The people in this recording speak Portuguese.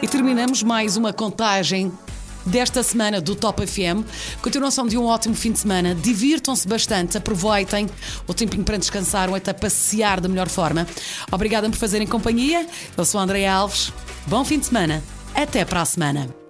E terminamos mais uma contagem desta semana do Top FM. Continuação de um ótimo fim de semana. Divirtam-se bastante, aproveitem o tempinho para descansar ou até passear da melhor forma. Obrigada por fazerem companhia. Eu sou a Andreia Alves. Bom fim de semana. Até para a semana.